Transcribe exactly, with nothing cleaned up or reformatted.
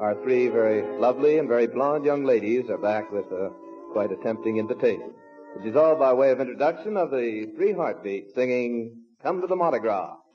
Our three very lovely and very blonde young ladies are back with uh, quite a tempting invitation. It is all by way of introduction of the Three Heartbeats singing Come to the Mardi Gras.